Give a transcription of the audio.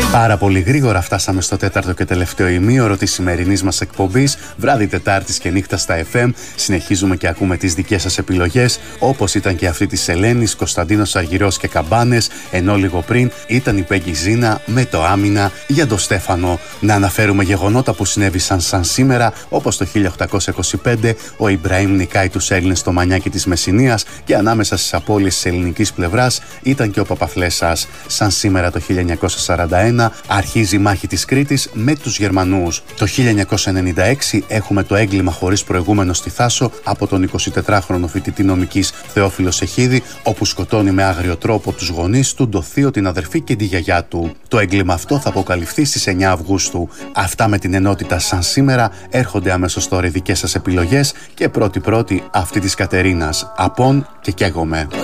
Πάρα πολύ γρήγορα φτάσαμε στο τέταρτο και τελευταίο ημίωρο της σημερινής μας εκπομπής, βράδυ Τετάρτης και νύχτα στα FM. Συνεχίζουμε και ακούμε τις δικές σας επιλογές, όπως ήταν και αυτή της Ελένης, Κωνσταντίνος Αργυρός και Καμπάνες, ενώ λίγο πριν ήταν η Πέγγι Ζίνα με το Άμυνα για τον Στέφανο. Να αναφέρουμε γεγονότα που συνέβησαν σαν σήμερα, όπως το 1825 ο Ιμπραήμ νικάει τους Έλληνες στο Μανιάκι της Μεσσηνίας και ανάμεσα στις απώλειες της ελληνικής πλευράς ήταν και ο Παπαφλέσσας. Σαν σήμερα το 1941 αρχίζει η μάχη της Κρήτης με τους Γερμανούς. Το 1996 έχουμε το έγκλημα χωρίς προηγούμενο στη Θάσο από τον 24χρονο φοιτητή νομικής Θεόφιλο Σεχίδη, όπου σκοτώνει με άγριο τρόπο τους γονείς του, το θείο, την αδερφή και τη γιαγιά του. Το έγκλημα αυτό θα αποκαλυφθεί στις 9 Αυγούστου. Αυτά με την ενότητα σαν σήμερα έρχονται αμέσως τώρα οι δικές σας επιλογές και πρώτη αυτή της Κατερίνας. Απόν και καίγομαι.